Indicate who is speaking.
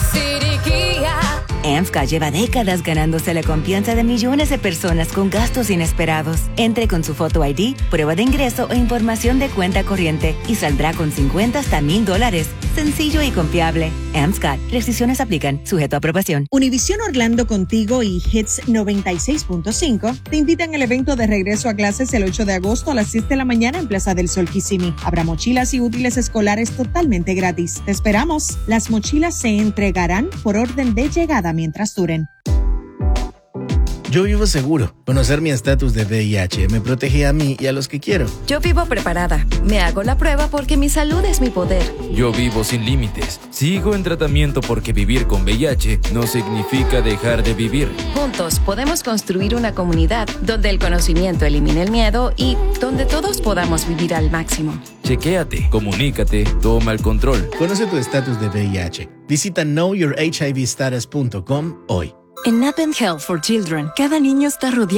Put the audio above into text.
Speaker 1: AMSCA lleva décadas ganándose la confianza de millones de personas con gastos inesperados. Entre con su Photo ID, prueba de ingreso o información de cuenta corriente y saldrá con $50 hasta $1,000. Sencillo y confiable. AMSCA. Restricciones aplican. Sujeto a aprobación.
Speaker 2: Univisión Orlando contigo y Hits 96.5 te invitan al evento de regreso a clases el 8 de agosto a las 6 de la mañana en Plaza del Sol, Kissimmee. Habrá mochilas y útiles escolares totalmente gratis. Te esperamos. Las mochilas se entregarán por orden de llegada mientras duren.
Speaker 3: Yo vivo seguro. Conocer mi estatus de VIH me protege a mí y a los que quiero.
Speaker 4: Yo vivo preparada. Me hago la prueba porque mi salud es mi poder.
Speaker 5: Yo vivo sin límites. Sigo en tratamiento porque vivir con VIH no significa dejar de vivir.
Speaker 4: Juntos podemos construir una comunidad donde el conocimiento elimine el miedo y donde todos podamos vivir al máximo.
Speaker 5: Chequéate, comunícate, toma el control.
Speaker 3: Conoce tu estatus de VIH. Visita knowyourhivstatus.com hoy.
Speaker 6: En Advent Health for Children, cada niño está rodeado